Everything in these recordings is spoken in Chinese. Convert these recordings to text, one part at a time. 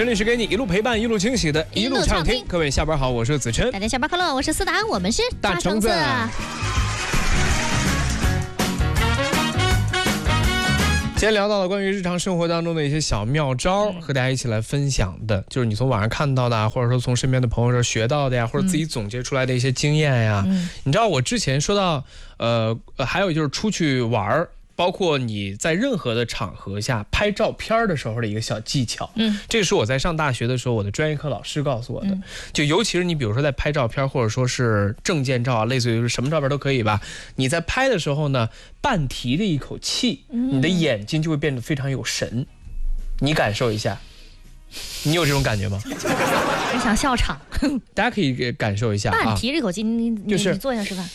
这里是给你一路陪伴一路惊喜的一路畅听。各位下班好，我是子琛。 大家下班快乐，我是思达，我们是大橙子。今天聊到了关于日常生活当中的一些小妙招，和大家一起来分享的，就是你从网上看到的，或者说从身边的朋友这学到的呀，或者自己总结出来的一些经验呀。你知道我之前说到，还有就是出去玩，包括你在任何的场合下拍照片的时候的一个小技巧。这个是我在上大学的时候，我的专业课老师告诉我的。就尤其是你比如说在拍照片，或者说是证件照啊，类似于什么照片都可以吧。你在拍的时候呢，半提着一口气，你的眼睛就会变得非常有神。你感受一下，你有这种感觉吗？ 我想笑场。 大家可以感受一下啊， 半提着一口气，你做一下示范。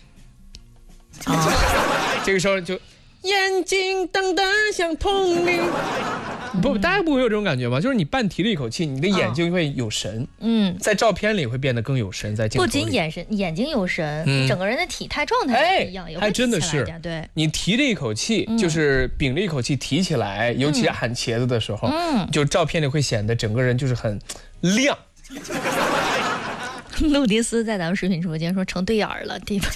这个时候就眼睛瞪得像铜铃。不，大家不会有这种感觉吗？就是你半提了一口气，你的眼睛会有神。在照片里会变得更有神，在镜头里。 不仅眼睛有神，整个人的体态状态也不一样， 还真的是。 对， 你提着一口气，就是屏着一口气提起来，尤其喊茄子的时候，就照片里会显得整个人就是很亮。 路迪斯在咱们视频直播间说成对眼了，对吧？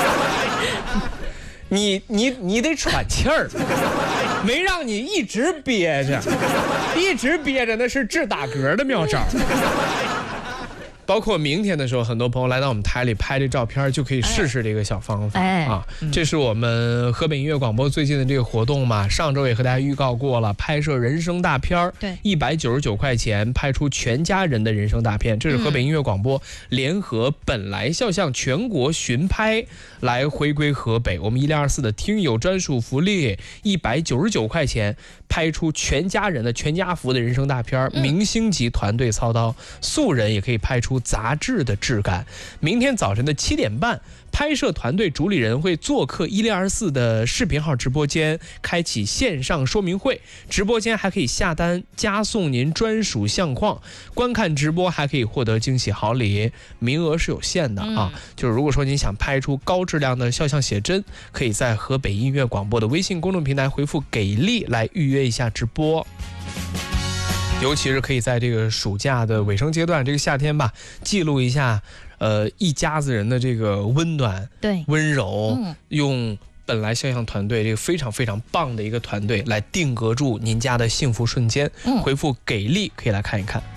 你得喘气儿，没让你一直憋着，一直憋着那是治打嗝的妙招。包括明天的时候，很多朋友来到我们台里拍这照片，就可以试试这个小方法啊。这是我们河北音乐广播最近的这个活动嘛，上周也和大家预告过了，拍摄人生大片，对，199块钱拍出全家人的人生大片。这是河北音乐广播联合本来肖像全国巡拍来回归河北，我们1024的听友专属福利，199块钱拍出全家人的全家福的人生大片，明星级团队操刀，素人也可以拍出杂志的质感。明天早晨的7点半，拍摄团队主理人会做客1024的视频号直播间，开启线上说明会，直播间还可以下单加送您专属相框，观看直播还可以获得惊喜好礼，名额是有限的啊。就是如果说您想拍出高质量的肖像写真，可以在河北音乐广播的微信公众平台回复给力来预约一下直播。尤其是可以在这个暑假的尾声阶段，这个夏天吧，记录一下一家子人的这个温暖、温柔，用本来肖像团队这个非常非常棒的一个团队来定格住您家的幸福瞬间。回复给力可以来看一看。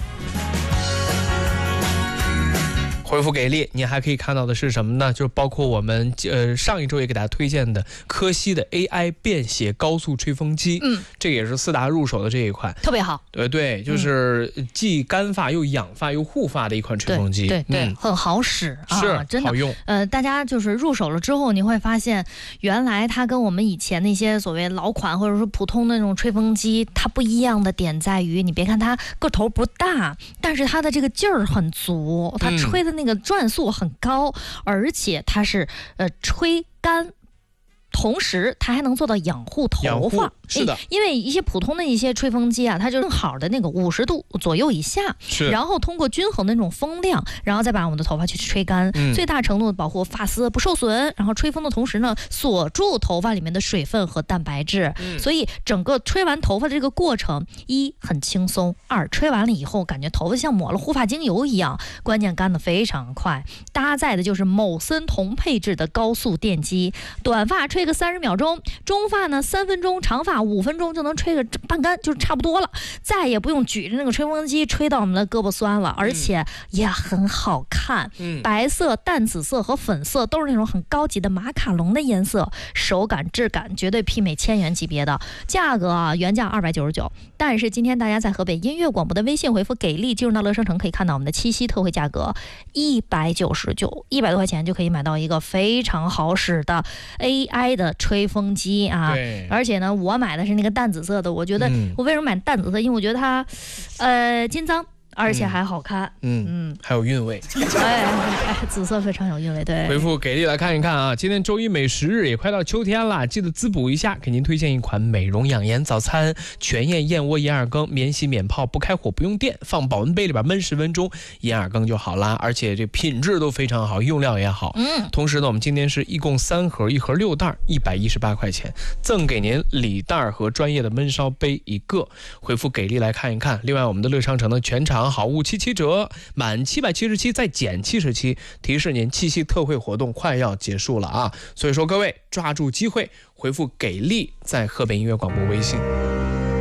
回复给力，你还可以看到的是什么呢？就是包括我们上一周也给大家推荐的科西的 AI 便携高速吹风机，这也是思达入手的这一款， 特别好。 对，就是既干发又养发又护发的一款吹风机， 对，很好使啊， 是真的好用。 大家就是入手了之后，你会发现原来它跟我们以前那些所谓老款或者说普通的那种吹风机，它不一样的点在于，你别看它个头不大，但是它的这个劲儿很足，它吹的那个转速很高，而且它是吹干，同时它还能做到养护头发。 是的， 因为一些普通的一些吹风机啊，它就正好的那个50度左右以下，然后通过均衡的那种风量，然后再把我们的头发去吹干，最大程度的保护发丝不受损，然后吹风的同时呢，锁住头发里面的水分和蛋白质，所以整个吹完头发的这个过程，一很轻松，二吹完了以后感觉头发像抹了护发精油一样，关键干得非常快。搭载的就是某森同配置的高速电机，短发吹个30秒钟，中发呢3分钟，长发5分钟就能吹个半干，就差不多了，再也不用举着那个吹风机吹到我们的胳膊酸了，而且也很好看。白色、淡紫色和粉色都是那种很高级的马卡龙的颜色，手感质感绝对媲美1000元级别的。价格啊，原价299，但是今天大家在河北音乐广播的微信回复给力，进入到乐商城可以看到我们的七夕特惠价格199，100多块钱就可以买到一个非常好使的 AI 的吹风机啊。而且呢，我买的是那个淡紫色的，我觉得我为什么买淡紫色？因为我觉得它金脏而且还好看， 还有韵味， 紫色非常有韵味。对， 回复给力来看一看啊！今天周一美食日也快到秋天了，记得滋补一下，给您推荐一款美容养颜早餐：全燕燕窝银耳羹，免洗免泡，不开火，不用电，放保温杯里边焖10分钟，银耳羹就好啦。而且这品质都非常好，用料也好。同时呢，我们今天是一共3盒，1盒6袋，118块钱，赠给您礼袋和专业的焖烧杯1个。回复给力来看一看。另外，我们的乐商城的全场好物77折，满777再减77，提示您七夕特惠活动快要结束了啊！所以说各位抓住机会，回复给力在河北音乐广播微信。